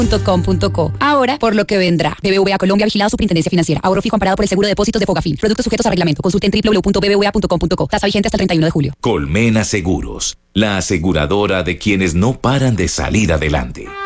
.com.co. Ahora, por lo que vendrá. BBVA Colombia, vigilado Superintendencia Financiera. Ahorro fijo amparado por el seguro de depósitos de Fogafín. Productos sujetos a reglamento. Consulte en www.bbva.com.co. Tasa vigente hasta el 31 de julio. Colmena Seguros, la aseguradora de quienes no paran de salir adelante.